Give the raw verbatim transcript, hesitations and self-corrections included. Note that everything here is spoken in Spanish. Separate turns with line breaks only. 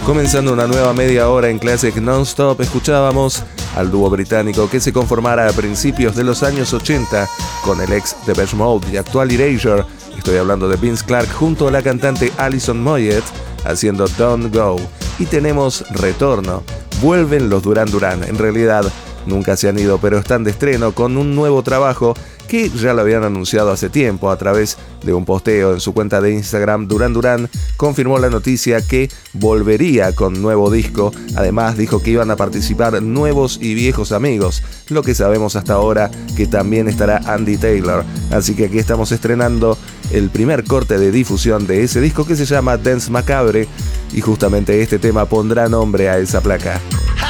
Comenzando una nueva media hora en Classic Non-Stop, escuchábamos al dúo británico que se conformara a principios de los años ochenta con el ex Depeche Mode y actual Erasure. Estoy hablando de Vince Clarke junto a la cantante Alison Moyet haciendo Don't Go. Y tenemos retorno. Vuelven los Duran Duran. En realidad nunca se han ido, pero están de estreno con un nuevo trabajo que ya lo habían anunciado hace tiempo a través de un posteo en su cuenta de Instagram. Duran Duran confirmó la noticia que volvería con nuevo disco. Además dijo que iban a participar nuevos y viejos amigos, lo que sabemos hasta ahora que también estará Andy Taylor. Así que aquí estamos estrenando el primer corte de difusión de ese disco que se llama Dance Macabre, y justamente este tema pondrá nombre a esa placa.